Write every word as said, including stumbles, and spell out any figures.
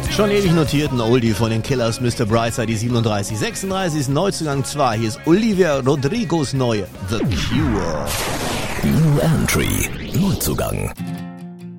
Schon ewig notiert, ein Oldie von den Killers, Mister Brightside, die siebenunddreißig. sechsunddreißig ist Neuzugang zwei. Hier ist Olivia Rodrigos neue The Cure. New Entry, Neuzugang.